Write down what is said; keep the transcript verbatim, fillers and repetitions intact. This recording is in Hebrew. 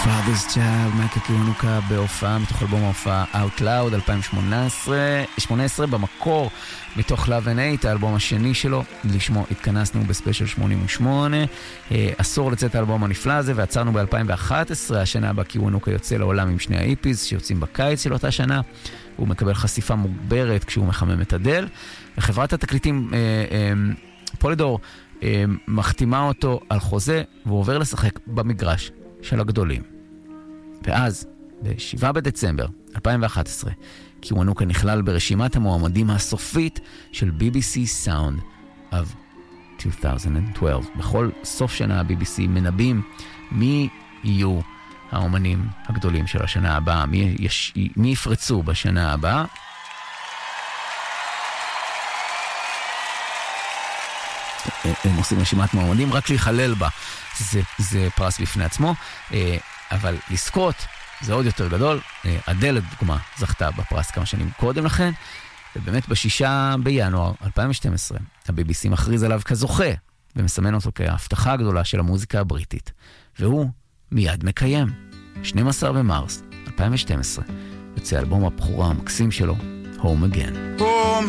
Father's Child, מייקל קיוונוקה בהופעה מתוך אלבום ההופעה Out Loud אלפיים שמונה עשרה, במקור מתוך Love and Hate, האלבום השני שלו, לשמו התכנסנו בספיישל שמונים ושמונה, אסור לצאת האלבום הנפלא הזה, ועצרנו ב-אלפיים ואחת עשרה, השנה הבאה קיוונוקה יוצא לעולם עם שני האיפיז שיוצאים בקיץ של אותה שנה, הוא מקבל חשיפה מוגברת כשהוא מחמם את הדל, וחברת התקליטים אה, אה, פולידור אה, מחתימה אותו על חוזה, והוא עובר לשחק במגרש של הגדולים. ואז, ב-שבעה בדצמבר אלפיים ואחת עשרה, קיוונוקה נכלל ברשימת המועמדים הסופית של בי בי סי Sound of אלפיים ושתים עשרה. בכל סוף שנה ה-בי בי סי מנבאים מי יהיו האומנים הגדולים של השנה הבאה, מי, יש, מי יפרצו בשנה הבאה. הם עושים רשימת מועמדים, רק להיכלל בה זה, זה פרס בפני עצמו, אבל לזכות זה עוד יותר גדול. אדל לדוגמה זכתה בפרס כמה שנים קודם לכן, ובאמת בשישה בינואר אלפיים ושתים עשרה ה-בי בי סי מכריז עליו כזוכה ומסמן אותו כהבטחה הגדולה של המוזיקה הבריטית, והוא מיד מקיים. שנים עשר במרס אלפיים ושתים עשרה יוצא אלבום הבכורה המקסים שלו, Home Again. Home